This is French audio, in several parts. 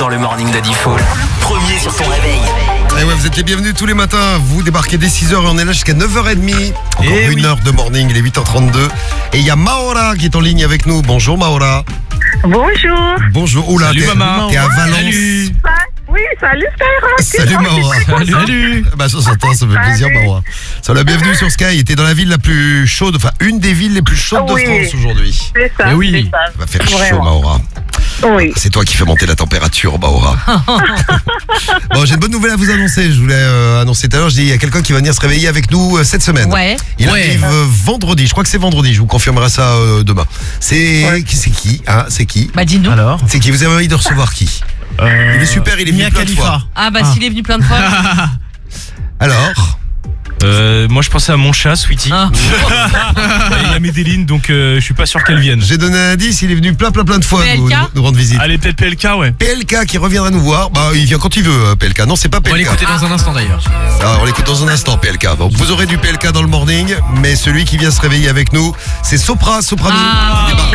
dans le morning de Diffoul. Premier sur ton réveil. Et ouais, vous êtes les bienvenus tous les matins. Vous débarquez dès 6h et on est là jusqu'à 9h30. Encore une heure de morning, il est 8h32. Et il y a Maura qui est en ligne avec nous. Bonjour Maura. Bonjour. Bonjour. Oula, Salut maman. T'es à Valence. Salut. Oui, salut Skyrock. Salut Maura. Salut. Bah ça s'entend, ça fait plaisir Maura. Ça la bienvenue sur Sky. T'es dans la ville la plus chaude, enfin une des villes les plus chaudes de France aujourd'hui. C'est ça. Eh oui. C'est ça. Ça va faire chaud Vraiment. Maura. Oui. C'est toi qui fais monter la température, Maura. Bon, j'ai une bonne nouvelle à vous annoncer. Je voulais annoncer tout à l'heure, il y a quelqu'un qui va venir se réveiller avec nous cette semaine. Ouais. Il arrive vendredi, je crois que c'est vendredi, je vous confirmerai ça demain. C'est qui hein, c'est qui Bah dis-nous. Alors C'est qui? Vous avez envie de recevoir qui? Il est super, il est venu Mia plein de Khalifa. fois. Ah bah s'il est venu plein de fois. Alors Moi je pensais à mon chat, Sweetie. Ah. Et il y a Medellin, donc je suis pas sûr qu'elle vienne. j'ai donné un indice, il est venu plein de fois PLK nous rendre visite. Allez, peut-être PLK, ouais. PLK qui reviendra nous voir, bah il vient quand il veut PLK, non c'est pas PLK. On va l'écouter dans un instant d'ailleurs. Alors, on l'écoute dans un instant, PLK. Donc, vous aurez du PLK dans le morning, mais celui qui vient se réveiller avec nous, c'est Soprano qui débarque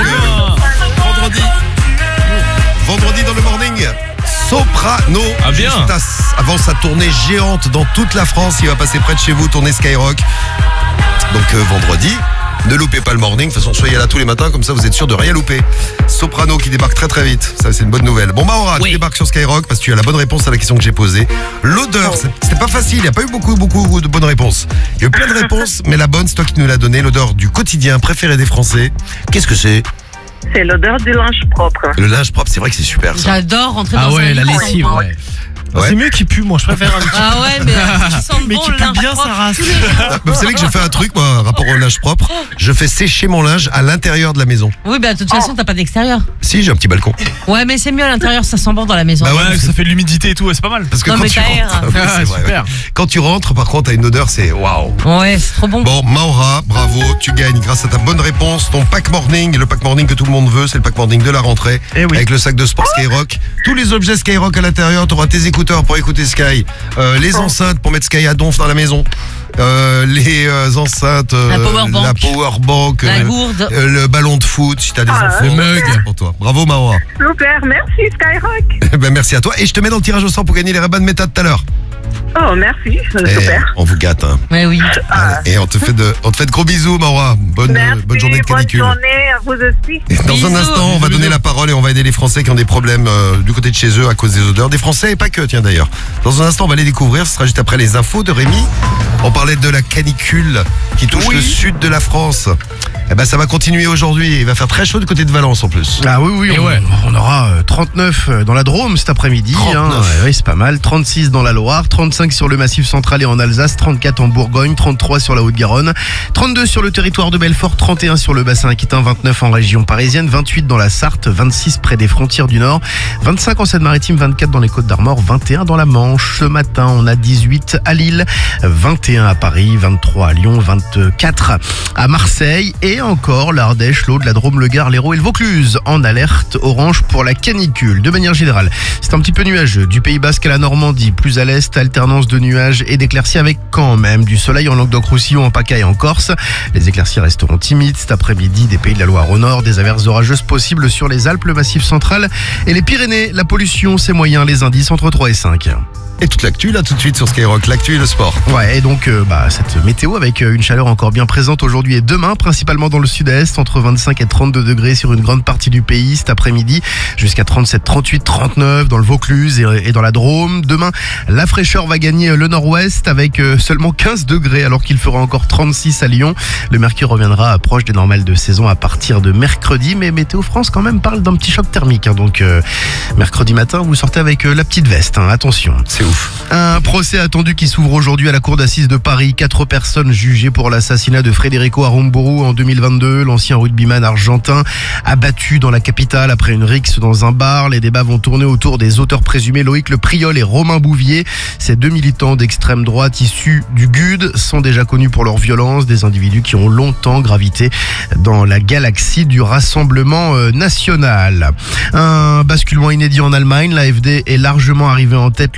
vendredi dans le morning. Soprano. Ah, bien. Juste avant sa tournée géante dans toute la France, il va passer près de chez vous, tournée Skyrock. Donc vendredi. Ne loupez pas le morning, de toute façon soyez là tous les matins, comme ça vous êtes sûr de rien louper. Soprano qui débarque très vite, ça c'est une bonne nouvelle. Bon Maura, tu débarques sur Skyrock parce que tu as la bonne réponse à la question que j'ai posée. L'odeur, c'était pas facile, il n'y a pas eu beaucoup de bonnes réponses. Il y a eu plein de réponses, mais la bonne c'est toi qui nous l'as donnée, l'odeur du quotidien préféré des Français. Qu'est-ce que c'est? C'est l'odeur du linge propre. Le linge propre, c'est vrai que c'est super ça. J'adore rentrer dans un lit sans lessive, bon. ouais. Ouais. C'est mieux qu'il pue, moi je préfère un petit Ah ouais, mais qui sent Mais bon qui le pue linge bien propre. sa race. Vous savez que je fais un truc moi, rapport au linge propre, je fais sécher mon linge à l'intérieur de la maison. Oui, bah de toute façon, t'as pas d'extérieur. Si, j'ai un petit balcon. Ouais, mais c'est mieux à l'intérieur, ça sent bon dans la maison. Bah Ouais, ça fait de l'humidité et tout, ouais, c'est pas mal. Parce que Non, quand mais tu t'aères. rentres, oui, c'est vrai, super. ouais. Quand tu rentres, par contre, t'as une odeur, c'est waouh. Ouais, c'est trop bon. Bon, Maura, bravo, tu gagnes grâce à ta bonne réponse. Ton pack morning, le pack morning que tout le monde veut, c'est le pack morning de la rentrée. Eh oui. Avec le sac de sport Skyrock. Tous les objets Skyrock à l'intérieur, tu auras tes écouteurs pour écouter Sky, les enceintes pour mettre Sky à donf dans la maison, les enceintes, La powerbank. La le, gourde. le ballon de foot, si t'as des enfants. Le mug. c'est pour toi. Bravo Maura. Super, merci Skyrock. Ben, merci à toi. Et je te mets dans le tirage au sort pour gagner les Ray-Ban Meta tout à l'heure. Oh, merci, Eh, super. on vous gâte, hein. Ouais, oui. Et on te fait de gros bisous, Maura. Bonne journée de canicule. Bonne journée à vous aussi. Et dans un Bisous. instant, on va donner la parole et on va aider les Français qui ont des problèmes du côté de chez eux à cause des odeurs. Des Français et pas que, tiens d'ailleurs. Dans un instant, on va les découvrir. Ce sera juste après les infos de Rémi. On parlait de la canicule qui touche le sud de la France. Eh ben, ça va continuer aujourd'hui. Il va faire très chaud du côté de Valence en plus. Ah oui, on aura 39 dans la Drôme cet après-midi. 39. Oui, c'est pas mal. 36 dans la Loire, 35 sur le Massif central et en Alsace, 34 en Bourgogne, 33 sur la Haute-Garonne, 32 sur le territoire de Belfort, 31 sur le bassin aquitain, 29 en région parisienne, 28 dans la Sarthe, 26 près des frontières du Nord, 25 en Seine-Maritime, 24 dans les Côtes d'Armor, 21 dans la Manche. Ce matin, on a 18 à Lille, 21 à Paris, 23 à Lyon, 24 à Marseille et encore l'Ardèche, l'Aude, la Drôme, le Gard, l'Hérault et le Vaucluse en alerte orange pour la canicule. De manière générale, c'est un petit peu nuageux. Du Pays Basque à la Normandie, plus à l'est, alternance de nuages et d'éclaircies avec quand même du soleil en Languedoc-Roussillon, en PACA et en Corse. Les éclaircies resteront timides cet après-midi des Pays de la Loire au nord, des averses orageuses possibles sur les Alpes, le Massif central et les Pyrénées. La pollution, c'est moyen, les indices entre 3 et 5. Et toute l'actu là tout de suite sur Skyrock. L'actu et le sport. Ouais, et donc cette météo avec une chaleur encore bien présente aujourd'hui et demain, principalement dans le sud-est, entre 25 et 32 degrés sur une grande partie du pays cet après-midi, jusqu'à 37, 38, 39 dans le Vaucluse et dans la Drôme. Demain, la fraîcheur va gagner le nord-ouest avec seulement 15 degrés alors qu'il fera encore 36 à Lyon. Le mercure reviendra proche des normales de saison à partir de mercredi, mais Météo France quand même parle d'un petit choc thermique. Donc mercredi matin, vous sortez avec la petite veste, attention. C'est ouf. Un procès attendu qui s'ouvre aujourd'hui à la cour d'assises de Paris. 4 personnes jugées pour l'assassinat de Federico Aramburu en 2022. L'ancien rugbyman argentin abattu dans la capitale après une rixe dans un bar. Les débats vont tourner autour des auteurs présumés Loïc Le Priol et Romain Bouvier. Ces deux militants d'extrême droite issus du GUD sont déjà connus pour leur violence. Des individus qui ont longtemps gravité dans la galaxie du Rassemblement national. Un basculement inédit en Allemagne. L'AfD est largement arrivée en tête lors des élections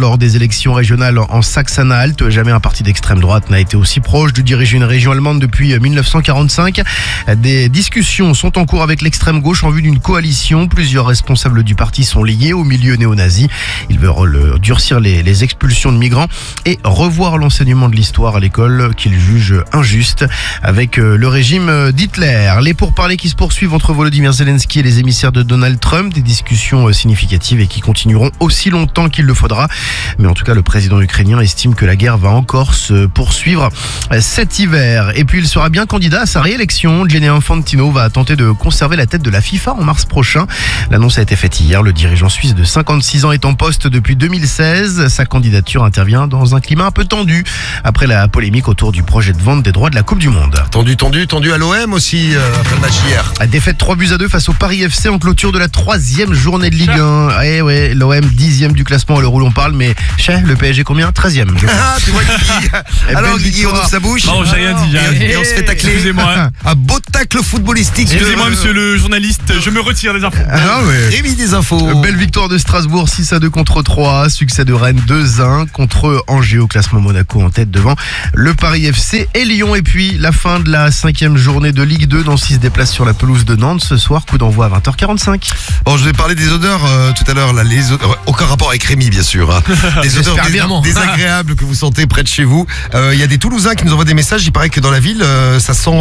élections régionales en Saxe-Anhalt. Jamais un parti d'extrême droite n'a été aussi proche de diriger une région allemande depuis 1945. Des discussions sont en cours avec l'extrême gauche en vue d'une coalition. Plusieurs responsables du parti sont liés au milieu néo-nazi. Ils veulent durcir les expulsions de migrants et revoir l'enseignement de l'histoire à l'école qu'ils jugent injuste avec le régime d'Hitler. Les pourparlers qui se poursuivent entre Volodymyr Zelensky et les émissaires de Donald Trump, des discussions significatives et qui continueront aussi longtemps qu'il le faudra. Mais en tout cas, le président ukrainien estime que la guerre va encore se poursuivre cet hiver. Et puis, il sera bien candidat à sa réélection. Gianni Infantino va tenter de conserver la tête de la FIFA en mars prochain. L'annonce a été faite hier. Le dirigeant suisse de 56 ans est en poste depuis 2016. Sa candidature intervient dans un climat un peu tendu après la polémique autour du projet de vente des droits de la Coupe du Monde. Tendu à l'OM aussi après le match hier. Défaite 3-2 face au Paris FC en clôture de la 3e journée de Ligue 1. Eh ouais, l'OM 10e du classement à l'heure où l'on parle, mais le PSG combien? 13e. Ah, tu vois Guigui. Alors Guigui, on ouvre sa bouche. Non, j'ai rien dit. Et on se fait tacler. Excusez-moi. Un beau tacle footballistique. Excusez-moi, monsieur le journaliste, je me retire des infos. Rémi des infos. Belle victoire de Strasbourg 6-2 contre 3. Succès de Rennes 2-1 contre Angers au classement Monaco en tête devant le Paris FC et Lyon. Et puis la fin de la 5e journée de Ligue 2. Nancy se déplace sur la pelouse de Nantes ce soir. Coup d'envoi à 20h45. Bon, je vais parler des odeurs tout à l'heure. Là, les odeurs, aucun rapport avec Rémi, bien sûr. Hein. Des odeurs désagréables que vous sentez près de chez vous. Il y a des Toulousains qui nous envoient des messages. Il paraît que dans la ville, ça sent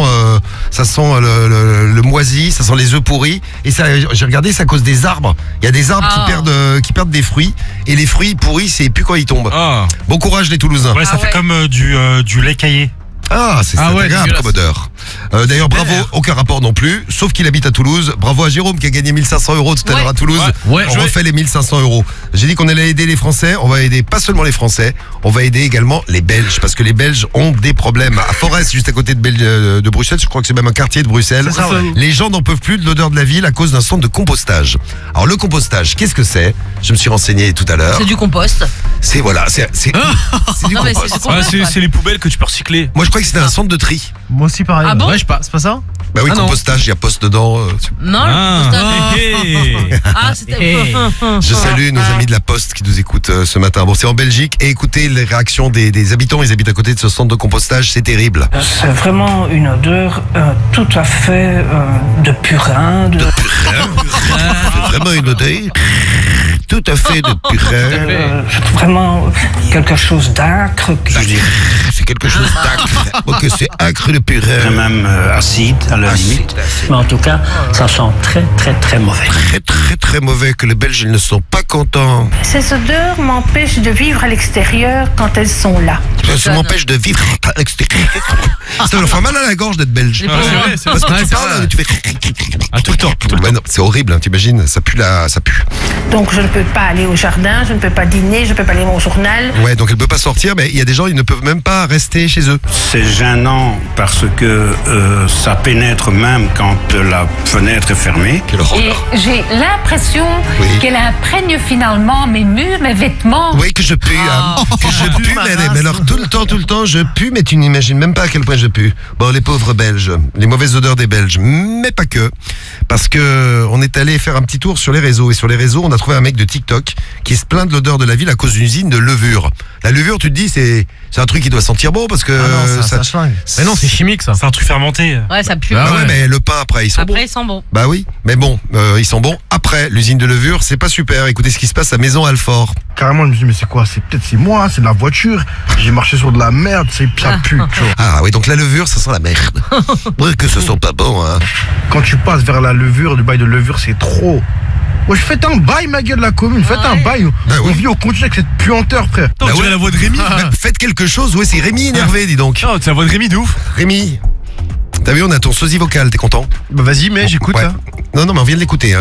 le moisi, ça sent les œufs pourris. Et ça, j'ai regardé, c'est à cause des arbres. Il y a des arbres qui perdent des fruits. Et les fruits pourris, c'est plus quand ils tombent. Bon courage les Toulousains. Ouais, ça fait comme du lait caillé. Ah, c'est agréable comme odeur. D'ailleurs, bravo, aucun rapport non plus, sauf qu'il habite à Toulouse. Bravo à Jérôme qui a gagné 1500 € tout à l'heure à Toulouse. On refait les 1500 €. J'ai dit qu'on allait aider les Français. On va aider pas seulement les Français, on va aider également les Belges, parce que les Belges ont des problèmes. À Forest, juste à côté de Bruxelles, je crois que c'est même un quartier de Bruxelles. Les gens n'en peuvent plus de l'odeur de la ville à cause d'un centre de compostage. Alors le compostage, qu'est-ce que c'est? Je me suis renseigné tout à l'heure. C'est du compost. C'est du compost. C'est les poubelles que tu peux recycler. Moi je crois que c'était un centre de tri. Moi aussi pareil. Ah bon? Ouais, c'est pas ça? Bah oui, compostage, il y a poste dedans. Non, c'était... Je salue nos amis de la Poste qui nous écoutent ce matin. Bon, c'est en Belgique. Et écoutez les réactions des habitants. Ils habitent à côté de ce centre de compostage. C'est terrible. C'est vraiment une odeur tout à fait de purin. De purin. C'est vraiment une odeur tout à fait de purin. C'est vraiment quelque chose d'acre. C'est quelque chose d'acre. Ok, c'est acre de purin. Même acide à la limite. Mais en tout cas, ça sent très très très mauvais. Très très très mauvais, que les Belges ils ne sont pas contents. Ces odeurs m'empêchent de vivre à l'extérieur quand elles sont là. Ça m'empêche de vivre à l'extérieur. Ça me fait mal à la gorge d'être belge. Parce que tu parles, tu fais... tout le temps. Non, c'est horrible, hein, t'imagines, ça pue. Donc je ne peux pas aller au jardin, je ne peux pas dîner, je ne peux pas lire mon journal. Ouais, donc elle ne peut pas sortir, mais il y a des gens, ils ne peuvent même pas rester chez eux. C'est gênant parce que ça pénètre même quand la fenêtre est fermée. Et j'ai l'impression qu'elle imprègne finalement mes murs, mes vêtements. Oui, que je pue. Que je pue, mais alors tout le temps, je pue, mais tu n'imagines même pas à quel point je pue. Bon, les pauvres Belges, les mauvaises odeurs des Belges, mais pas que. Parce que on est allé faire un petit tour sur les réseaux. Et sur les réseaux, on a trouvé un mec de TikTok qui se plaint de l'odeur de la ville à cause d'une usine de levure. La levure, tu te dis, c'est un truc qui doit sentir bon parce que... ça schlingue. Mais non, c'est chimique ça. C'est un truc fermenté. Ouais, ça pue. Ah ouais, mais le pain après, ils sont bons. Après, ils sont bons. Bah oui, mais bon, ils sont bons. Après, l'usine de levure, c'est pas super. Écoutez ce qui se passe à Maison Alfort. Carrément, je me dis, mais c'est quoi? C'est moi, c'est de la voiture. J'ai marché sur de la merde, ça pue. Ah oui, donc la levure, ça sent la merde. Ouais, que ce sont pas bon, hein. Quand tu passes vers la levure, le bail de levure, c'est trop. Ouais, faites un bail, ma gueule, la commune. Faites un bail. On vit au continu avec cette puanteur, frère. Attends, tu as la voix de Rémi. Faites quelque chose. Ouais, c'est Rémi énervé, dis donc. Oh, tu as la voix de Rémi de ouf. Rémi. T'as vu, on a ton sosie vocal, t'es content? Bah vas-y, mais j'écoute ça. Non, mais on vient de l'écouter. Hein.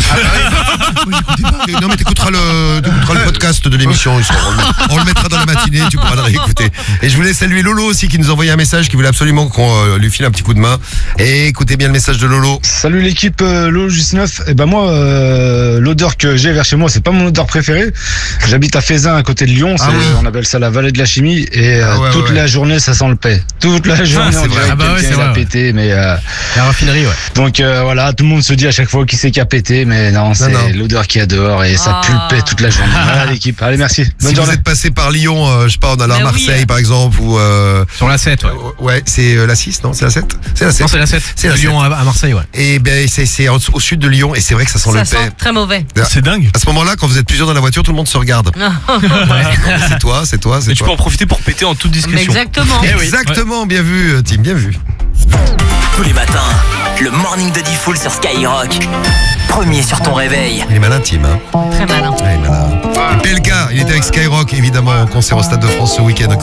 Non, mais t'écouteras le podcast de l'émission. On le mettra dans la matinée, tu pourras le réécouter. Et je voulais saluer Lolo aussi qui nous envoyait un message, qui voulait absolument qu'on lui file un petit coup de main. Et écoutez bien le message de Lolo. Salut l'équipe Lolo Juste 9. Et ben moi, l'odeur que j'ai vers chez moi, c'est pas mon odeur préférée. J'habite à Fézin, à côté de Lyon. On appelle ça la vallée de la chimie. Et toute la journée, ça sent le paix. Toute la journée, on dirait que quelqu'un a pété. Mais la raffinerie, Donc voilà, tout le monde se dit à chaque fois frigo qui s'est pété, mais non, c'est l'odeur qu'il y a dehors et ça pulpait toute la journée. Voilà l'équipe. Allez, merci. Bonne journée. Vous êtes passé par Lyon, je sais pas, on allait à Marseille par exemple, ou sur la 7, ouais, c'est la 6, non? C'est la 7? C'est la 7. Non, c'est la 7. C'est la Lyon à Marseille, ouais. Et ben c'est au sud de Lyon et c'est vrai que ça sent le paix. Ça sent très mauvais. C'est dingue. À ce moment-là, quand vous êtes plusieurs dans la voiture, tout le monde se regarde. C'est toi. Mais tu peux en profiter pour péter en toute discrétion. Exactement. Exactement, bien vu, Tim, bien vu. Tous les matins, le morning de Diffoul sur Skyrock. Premier sur ton réveil. Il est malin, Tim. Très malin. Et Pelka, il était avec Skyrock, évidemment, au concert au Stade de France ce week-end.